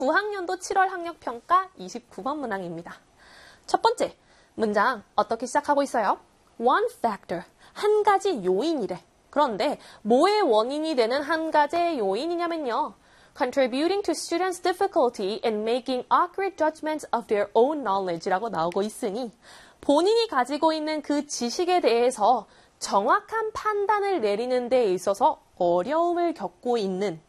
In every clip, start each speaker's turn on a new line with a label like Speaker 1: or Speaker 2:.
Speaker 1: 9학년도 7월 학력평가 29번 문항입니다. 첫 번째, 문장 어떻게 시작하고 있어요? One factor, 한 가지 요인이래. 그런데 뭐의 원인이 되는 한 가지 요인이냐면요. Contributing to students' difficulty in making accurate judgments of their own knowledge라고 나오고 있으니 본인이 가지고 있는 그 지식에 대해서 정확한 판단을 내리는 데 있어서 어려움을 겪고 있는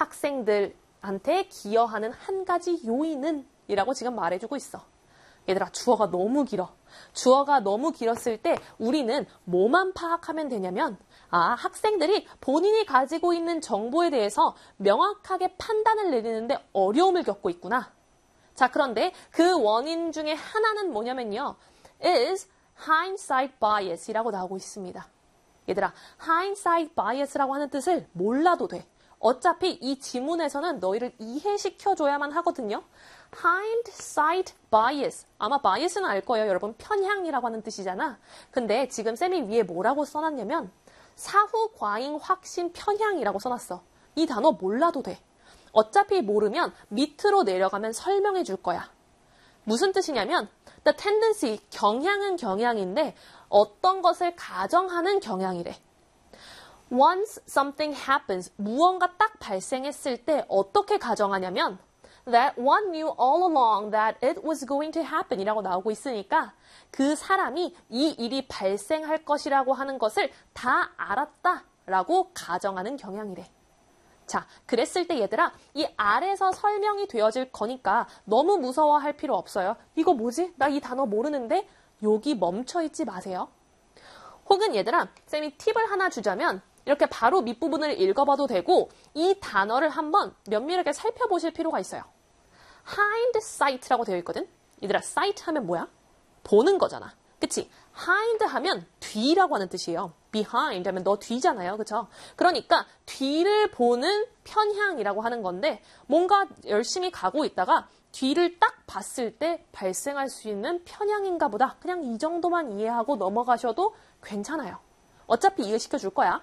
Speaker 1: 학생들한테 기여하는 한 가지 요인은 이라고 지금 말해주고 있어. 얘들아, 주어가 너무 길어. 주어가 너무 길었을 때 우리는 뭐만 파악하면 되냐면 학생들이 본인이 가지고 있는 정보에 대해서 명확하게 판단을 내리는데 어려움을 겪고 있구나. 자, 그런데 그 원인 중에 하나는 뭐냐면요. is hindsight bias이라고 나오고 있습니다. 얘들아, hindsight bias라고 하는 뜻을 몰라도 돼. 어차피 이 지문에서는 너희를 이해시켜줘야만 하거든요. hindsight bias. 아마 bias는 알 거예요. 여러분, 편향이라고 하는 뜻이잖아. 근데 지금 쌤이 위에 뭐라고 써놨냐면 사후 과잉 확신 편향이라고 써놨어. 이 단어 몰라도 돼. 어차피 모르면 밑으로 내려가면 설명해 줄 거야. 무슨 뜻이냐면 the tendency, 경향은 경향인데 어떤 것을 가정하는 경향이래. Once something happens, 무언가 딱 발생했을 때 어떻게 가정하냐면 that one knew all along that it was going to happen 이라고 나오고 있으니까 그 사람이 이 일이 발생할 것이라고 하는 것을 다 알았다라고 가정하는 경향이래. 자, 그랬을 때 얘들아, 이 아래서 설명이 되어질 거니까 너무 무서워할 필요 없어요. 이거 뭐지? 나 이 단어 모르는데? 여기 멈춰있지 마세요. 혹은 얘들아, 쌤이 팁을 하나 주자면 이렇게 바로 밑부분을 읽어봐도 되고 이 단어를 한번 면밀하게 살펴보실 필요가 있어요. hindsight라고 되어 있거든? 얘들아, sight 하면 뭐야? 보는 거잖아. 그치? hind 하면 뒤라고 하는 뜻이에요. behind 하면 너 뒤잖아요. 그쵸? 그러니까 뒤를 보는 편향이라고 하는 건데 뭔가 열심히 가고 있다가 뒤를 딱 봤을 때 발생할 수 있는 편향인가 보다. 그냥 이 정도만 이해하고 넘어가셔도 괜찮아요. 어차피 이해시켜 줄 거야.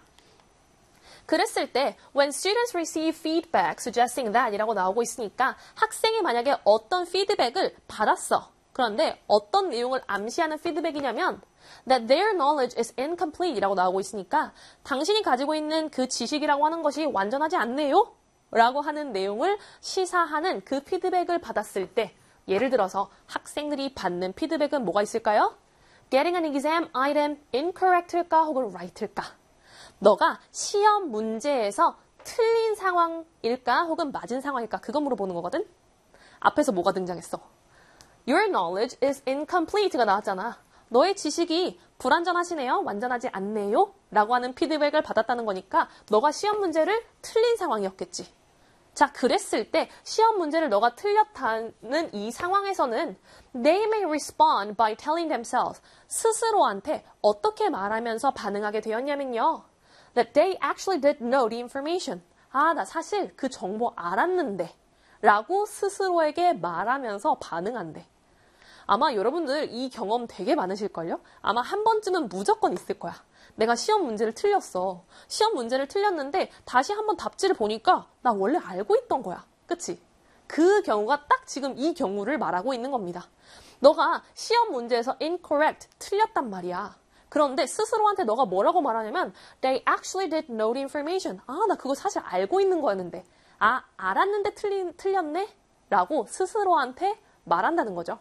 Speaker 1: 그랬을 때 when students receive feedback suggesting that 이라고 나오고 있으니까 학생이 만약에 어떤 피드백을 받았어. 그런데 어떤 내용을 암시하는 피드백이냐면 that their knowledge is incomplete 이라고 나오고 있으니까 당신이 가지고 있는 그 지식이라고 하는 것이 완전하지 않네요? 라고 하는 내용을 시사하는 그 피드백을 받았을 때 예를 들어서 학생들이 받는 피드백은 뭐가 있을까요? Getting an exam item incorrect일까 혹은 right일까? 너가 시험 문제에서 틀린 상황일까 혹은 맞은 상황일까? 그거 물어보는 거거든? 앞에서 뭐가 등장했어? Your knowledge is incomplete가 나왔잖아. 너의 지식이 불완전하시네요? 완전하지 않네요? 라고 하는 피드백을 받았다는 거니까 너가 시험 문제를 틀린 상황이었겠지. 자, 그랬을 때 시험 문제를 너가 틀렸다는 이 상황에서는 they may respond by telling themselves 스스로한테 어떻게 말하면서 반응하게 되었냐면요. That they actually did know the information. 나 사실 그 정보 알았는데 라고 스스로에게 말하면서 반응한대. 아마 여러분들 이 경험 되게 많으실걸요? 아마 한 번쯤은 무조건 있을 거야. 내가 시험 문제를 틀렸어. 시험 문제를 틀렸는데 다시 한번 답지를 보니까 나 원래 알고 있던 거야. 그치? 그 경우가 딱 지금 이 경우를 말하고 있는 겁니다. 너가 시험 문제에서 incorrect, 틀렸단 말이야. 그런데 스스로한테 너가 뭐라고 말하냐면 they actually did know the information. 나 그거 사실 알고 있는 거였는데. 알았는데 틀렸네? 라고 스스로한테 말한다는 거죠.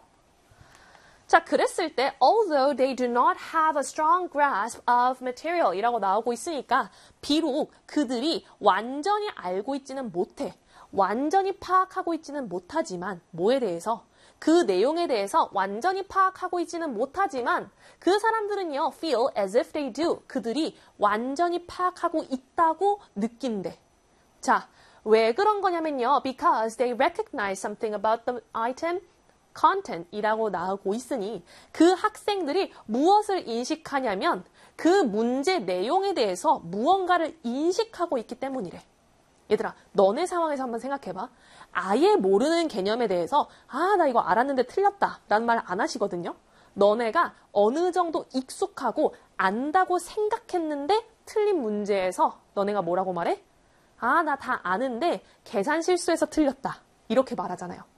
Speaker 1: 자, 그랬을 때 although they do not have a strong grasp of material 이라고 나오고 있으니까 비록 그들이 완전히 알고 있지는 못해. 완전히 파악하고 있지는 못하지만 뭐에 대해서? 그 내용에 대해서 완전히 파악하고 있지는 못하지만 그 사람들은요 feel as if they do. 그들이 완전히 파악하고 있다고 느낀대. 자, 왜 그런 거냐면요. Because they recognize something about the item content 이라고 나오고 있으니 그 학생들이 무엇을 인식하냐면 그 문제 내용에 대해서 무언가를 인식하고 있기 때문이래. 얘들아, 너네 상황에서 한번 생각해봐. 아예 모르는 개념에 대해서 나 이거 알았는데 틀렸다 라는 말 안 하시거든요. 너네가 어느 정도 익숙하고 안다고 생각했는데 틀린 문제에서 너네가 뭐라고 말해? 나 다 아는데 계산 실수해서 틀렸다. 이렇게 말하잖아요.